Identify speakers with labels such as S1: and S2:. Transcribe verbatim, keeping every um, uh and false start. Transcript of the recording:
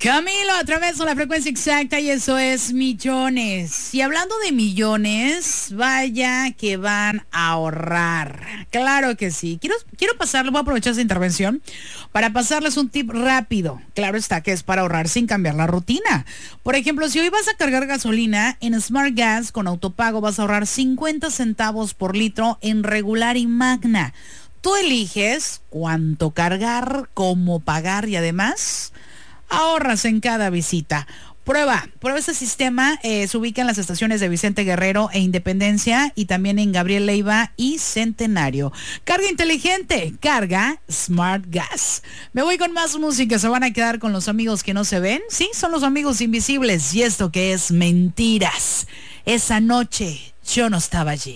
S1: Camilo, a través de la frecuencia exacta, y eso es millones. Y hablando de millones, vaya que van a ahorrar. Claro que sí. Quiero, quiero pasarle, voy a aprovechar esta intervención para pasarles un tip rápido. Claro está que es para ahorrar sin cambiar la rutina. Por ejemplo, si hoy vas a cargar gasolina en Smart Gas con autopago, vas a ahorrar cincuenta centavos por litro en regular y magna. Tú eliges cuánto cargar, cómo pagar y además ahorras en cada visita. Prueba, prueba este sistema, eh, se ubica en las estaciones de Vicente Guerrero e Independencia y también en Gabriel Leiva y Centenario. Carga inteligente, carga Smart Gas. Me voy con más música, se van a quedar con los amigos que no se ven. Sí, son los amigos invisibles y esto que es Mentiras. Esa noche yo no estaba allí.